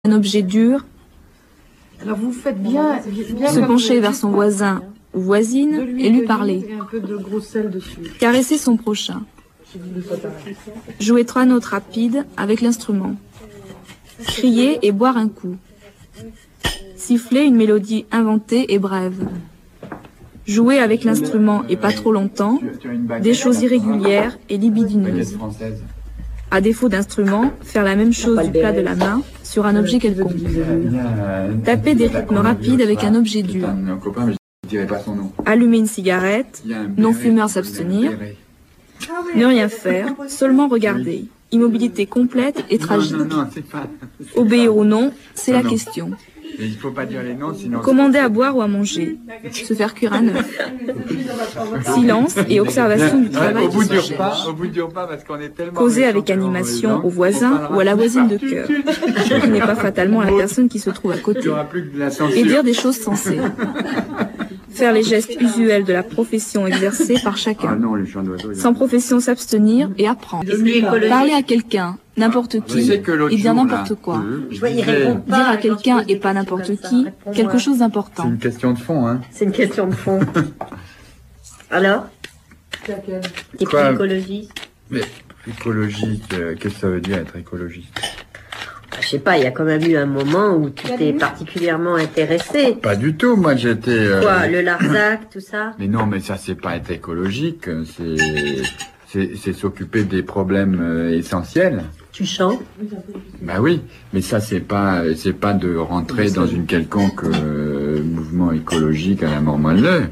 un objet dur, Alors vous faites bien se pencher vers son voisin ou voisine et lui parler, et un peu de gros sel dessus. caresser son prochain, jouer 3 notes rapides avec l'instrument, crier et boire un coup, siffler une mélodie inventée et brève, jouer avec l'instrument et pas trop longtemps, des choses irrégulières et libidineuses. À défaut d'instrument, faire la même chose du plat de la main sur un objet quelconque. Taper des rythmes rapides avec un objet dur. Allumer une cigarette, non-fumeur s'abstenir. Ne rien faire, seulement regarder. Immobilité complète et tragique. Obéir ou non, c'est la question. Et il faut pas dire les noms, sinon... Commander à boire ou à manger. Se faire cuire un œuf. Silence et observation du travail qui se cherche. Au bout du repas, parce qu'on est tellement... Causer avec animation au voisin ou à la voisine de cœur, qui n'est pas fatalement la personne qui se trouve à côté. Et dire des choses sensées. Faire les gestes usuels de la profession exercée par chacun. Sans profession s'abstenir et apprendre. Parler à quelqu'un, n'importe qui, et dire n'importe quoi. Dire à quelqu'un et pas n'importe qui, quelque chose C'est d'important. une question de fond, hein. C'est une question de fond. Alors T'es plus écologiste? Mais écologique, qu'est-ce que ça veut dire être écologiste? Je sais pas, il y a quand même eu un moment où tu t'es particulièrement intéressé. Pas du tout, moi j'étais... Quoi, le Larzac, tout ça? Mais non, mais ça c'est pas être écologique, c'est s'occuper des problèmes essentiels. Tu chantes? Bah oui, mais ça c'est pas de rentrer dans une quelconque mouvement écologique à la mort moelleux.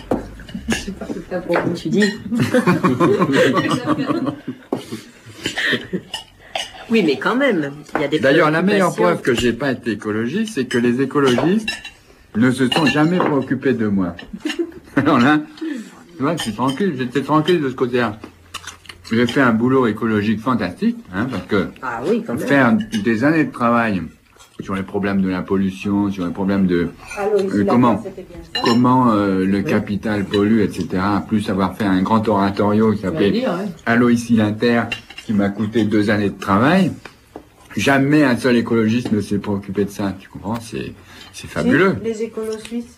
Tu dis? Oui, mais quand même, il y a des... D'ailleurs, la meilleure preuve que j'ai pas été écologiste, c'est que les écologistes ne se sont jamais préoccupés de moi. Alors là, tu vois, j'étais tranquille de ce côté-là. J'ai fait un boulot écologique fantastique, hein, parce que faire des années de travail sur les problèmes de la pollution, sur les problèmes de comment le capital pollue, etc. Plus avoir fait un grand oratorio qui s'appelait Allô ici l'Inter, qui m'a coûté 2 années de travail. Jamais un seul écologiste ne s'est préoccupé de ça. Tu comprends? C'est fabuleux. Les écolos suisses.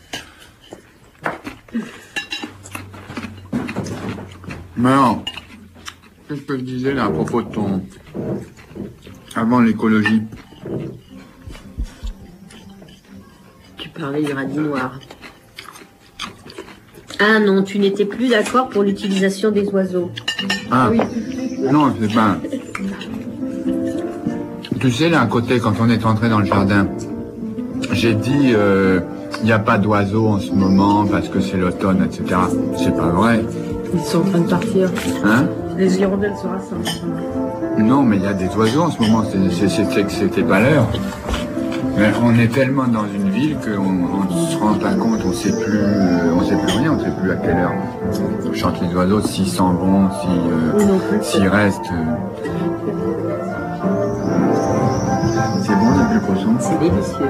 Mais alors, qu'est-ce que je disais là à propos de ton... Avant l'écologie? Tu parlais du radis noir. Ah non, tu n'étais plus d'accord pour l'utilisation des oiseaux. Ah, non, c'est pas... Tu sais, là, à côté, quand on est entré dans le jardin, j'ai dit, il n'y a pas d'oiseaux en ce moment parce que c'est l'automne, etc. C'est pas vrai. Ils sont en train de partir. Hein? Les hirondelles se rassemblent. Non, mais il y a des oiseaux en ce moment, c'était pas l'heure. Mais on est tellement dans une ville qu'on ne se rend pas compte, on sait plus rien, on sait plus à quelle heure chantent les oiseaux, s'ils s'en vont, s'ils restent. C'est bon les plus poissons? C'est délicieux.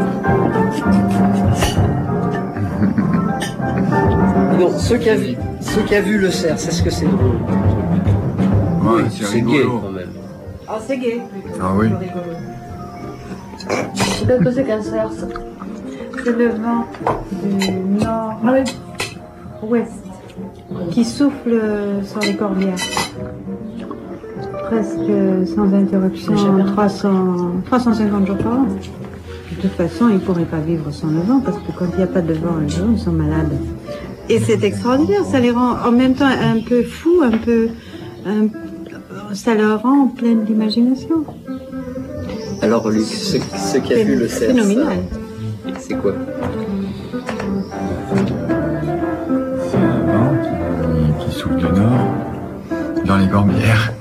Bon, ceux qui a vu le cerf, c'est ce que c'est drôle. Ouais, c'est gay rigolo. quand même. Ah, c'est gay. Ah oui. Qu'est-ce que c'est qu'un cerf? C'est le vent du nord-ouest qui souffle sur les corbières. Presque sans interruption, 350 jours par an. De toute façon, ils ne pourraient pas vivre sans le vent, parce que quand il n'y a pas de vent un jour, ils sont malades. Et c'est extraordinaire, ça les rend en même temps un peu fous, ça leur rend en pleine d'imagination. Alors Luc, ce qui a vu le cerf, phénoménal. C'est quoi? C'est un vent qui souffle du nord dans les corbières.